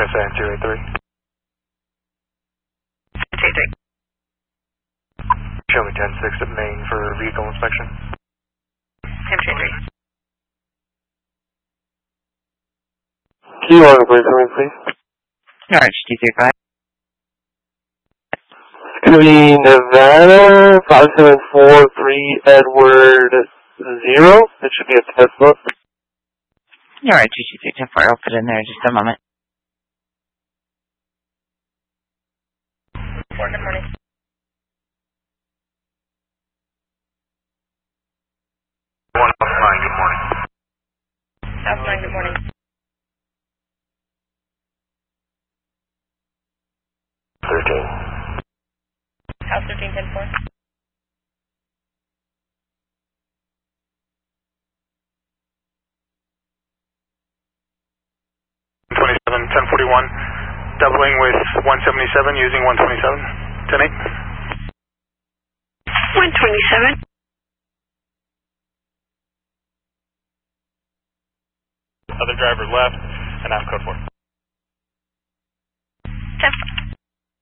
saying 283. 283. Show me 10-6 at Main for vehicle inspection. 10-3. Key log plate for me, please. RH235. It's going to be Nevada 5743 Edward 0. It should be a Tesla. RH235. I'll put it in there in just a moment. Good morning. Good morning. House 9, good morning. 13. House 13, 10-4. Doubling with 177 using 127. 10-8. 127. Other driver left, and I'm code 4.